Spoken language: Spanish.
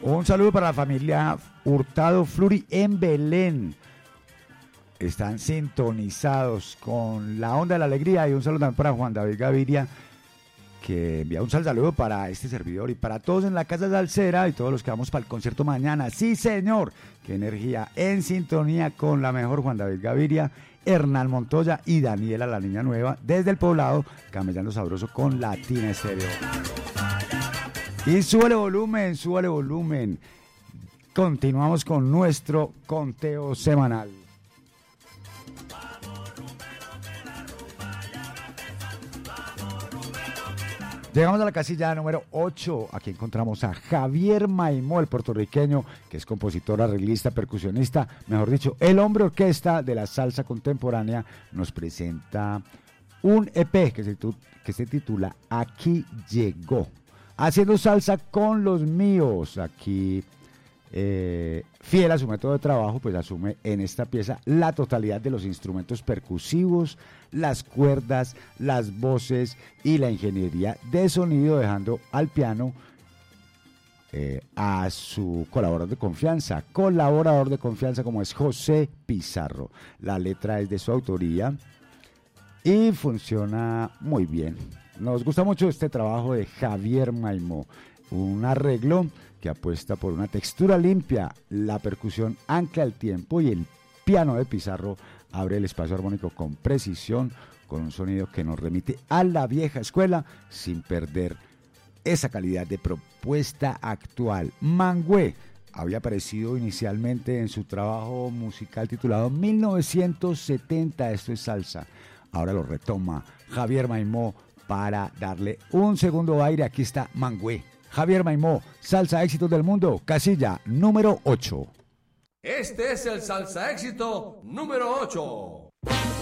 Un saludo para la familia Hurtado Fluri en Belén. Están sintonizados con la onda de la alegría. Y un saludo también para Juan David Gaviria, que envía un saludo para este servidor y para todos en la Casa Salsera y todos los que vamos para el concierto mañana. Sí, señor, qué energía, en sintonía con la mejor. Juan David Gaviria, Hernán Montoya y Daniela, la niña nueva, desde el Poblado, camellando sabroso con Latina Estéreo. Y súbale volumen. Continuamos con nuestro conteo semanal. Llegamos a la casilla número 8. Aquí encontramos a Javier Maimó, el puertorriqueño, que es compositor, arreglista, percusionista, mejor dicho, el hombre orquesta de la salsa contemporánea. Nos presenta un EP que se titula Aquí Llegó. Haciendo salsa con los míos. Aquí, fiel a su método de trabajo, pues asume en esta pieza la totalidad de los instrumentos percusivos, las cuerdas, las voces y la ingeniería de sonido, dejando al piano a su colaborador de confianza como es José Pizarro. La letra es de su autoría y funciona muy bien. Nos gusta mucho este trabajo de Javier Maimó, un arreglo que apuesta por una textura limpia, la percusión ancla el tiempo y el piano de Pizarro abre el espacio armónico con precisión, con un sonido que nos remite a la vieja escuela sin perder esa calidad de propuesta actual. Mangüe había aparecido inicialmente en su trabajo musical titulado 1970, esto es salsa. Ahora lo retoma Javier Maimó para darle un segundo aire. Aquí está Mangüe. Javier Maimó, Salsa Éxitos del Mundo, casilla número 8. Este es el Salsa Éxito número 8.